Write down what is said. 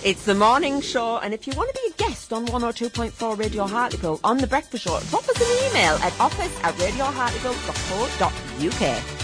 It's the morning show, and if you want to be a guest on 102.4 Radio Hartlepool on The Breakfast Show, drop us an email at office@radiohartlepool.co.uk.